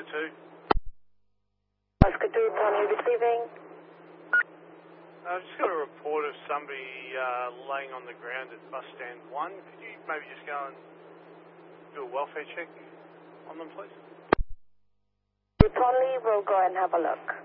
2. Oscar 2, Tony receiving. I've just got a report of somebody laying on the ground at bus stand 1. Could you maybe just go and do a welfare check on them, please? Tony will go and have a look.